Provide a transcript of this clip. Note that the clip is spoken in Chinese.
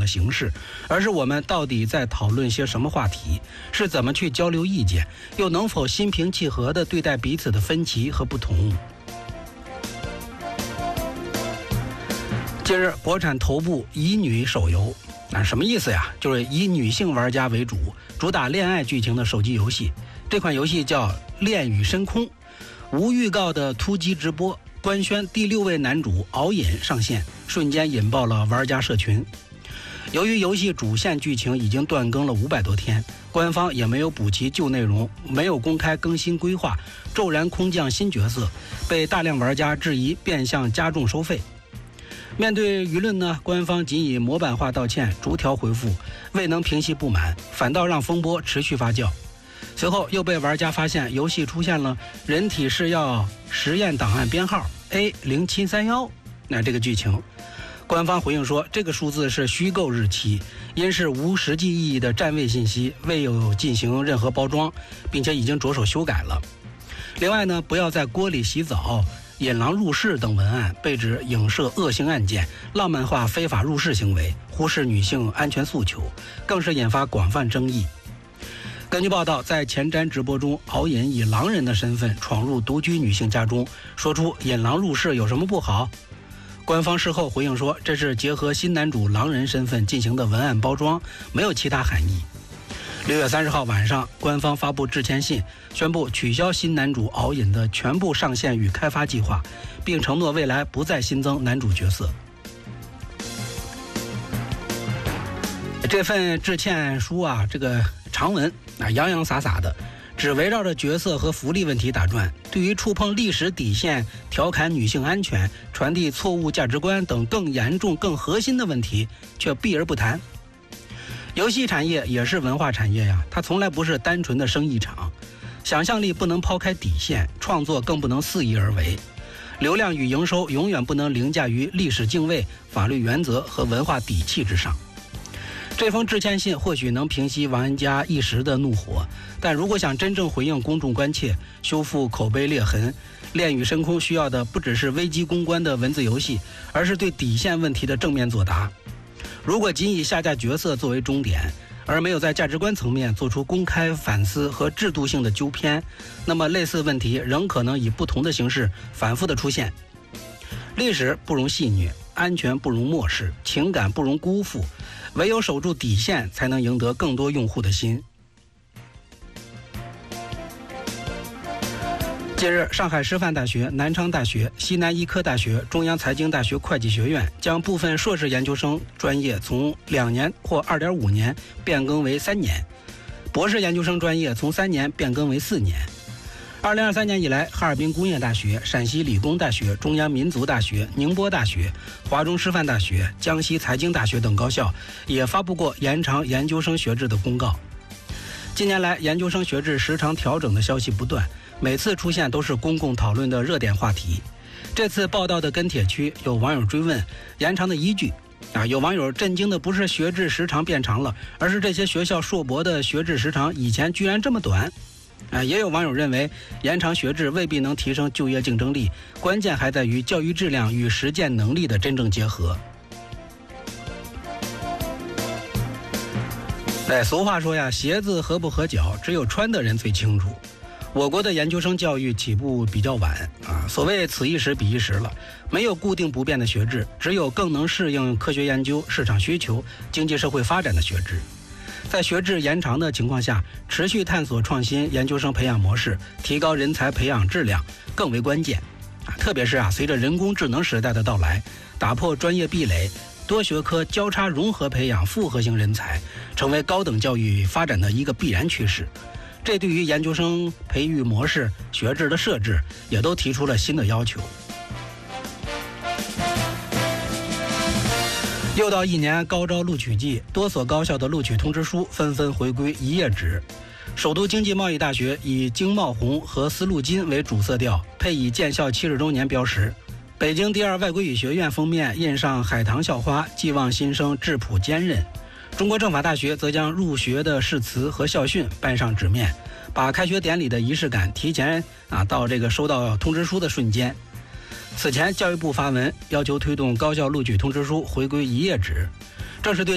形式，而是我们到底在讨论些什么话题，是怎么去交流意见，又能否心平气和地对待彼此的分歧和不同。近日，国产头部以女手游，什么意思呀？就是以女性玩家为主，主打恋爱剧情的手机游戏。这款游戏叫《恋与深空》，无预告的突击直播，官宣第6位男主敖隐上线，瞬间引爆了玩家社群。由于游戏主线剧情已经断更了500多天，官方也没有补齐旧内容，没有公开更新规划，骤然空降新角色，被大量玩家质疑变相加重收费。面对舆论呢，官方仅以模板化道歉，逐条回复，未能平息不满，反倒让风波持续发酵。随后又被玩家发现游戏出现了人体是要实验档案编号 A0731， 这个剧情，官方回应说这个数字是虚构日期，因是无实际意义的站位信息，未有进行任何包装，并且已经着手修改了。另外呢，不要在锅里洗澡、引狼入室等文案被指影射恶性案件，浪漫化非法入室行为，忽视女性安全诉求，更是引发广泛争议。根据报道，在前瞻直播中，敖隐以狼人的身份闯入独居女性家中，说出引狼入室有什么不好？官方事后回应说，这是结合新男主狼人身份进行的文案包装，没有其他含义。6月30号晚上，官方发布致歉信，宣布取消新男主敖隐的全部上线与开发计划，并承诺未来不再新增男主角色。这份致歉书这个长文洋洋洒洒的，只围绕着角色和福利问题打转，对于触碰历史底线、调侃女性安全、传递错误价值观等更严重、更核心的问题却避而不谈。游戏产业也是文化产业呀，它从来不是单纯的生意场，想象力不能抛开底线，创作更不能肆意而为，流量与营收永远不能凌驾于历史敬畏、法律原则和文化底气之上。这封致歉信或许能平息玩家一时的怒火，但如果想真正回应公众关切，修复口碑裂痕，恋与深空需要的不只是危机公关的文字游戏，而是对底线问题的正面作答。如果仅以下架角色作为终点，而没有在价值观层面做出公开反思和制度性的纠偏，那么类似问题仍可能以不同的形式反复的出现。历史不容戏谑，安全不容漠视，情感不容辜负，唯有守住底线，才能赢得更多用户的心。近日，上海师范大学、南昌大学、西南医科大学、中央财经大学会计学院将部分硕士研究生专业从2年或2.5年变更为3年，博士研究生专业从3年变更为4年。2023年以来，哈尔滨工业大学、陕西理工大学、中央民族大学、宁波大学、华中师范大学、江西财经大学等高校也发布过延长研究生学制的公告。近年来，研究生学制时长调整的消息不断，每次出现都是公共讨论的热点话题。这次报道的跟帖区，有网友追问延长的依据。有网友震惊的不是学制时长变长了，而是这些学校硕博的学制时长以前居然这么短。也有网友认为延长学制未必能提升就业竞争力，关键还在于教育质量与实践能力的真正结合。俗话说呀，鞋子合不合脚，只有穿的人最清楚。我国的研究生教育起步比较晚所谓此一时彼一时了，没有固定不变的学制，只有更能适应科学研究、市场需求、经济社会发展的学制。在学制延长的情况下，持续探索创新研究生培养模式，提高人才培养质量更为关键特别是随着人工智能时代的到来，打破专业壁垒，多学科交叉融合培养复合型人才，成为高等教育发展的一个必然趋势。这对于研究生培育模式、学制的设置也都提出了新的要求。又到1年高招录取季，多所高校的录取通知书纷纷回归1页纸。首都经济贸易大学以经贸红和丝路金为主色调，配以建校70周年标识。北京第2外国语学院封面印上海棠校花，寄望新生质朴坚韧。中国政法大学则将入学的誓词和校训搬上纸面，把开学典礼的仪式感提前到这个收到通知书的瞬间。此前，教育部发文要求推动高校录取通知书回归1页纸，正是对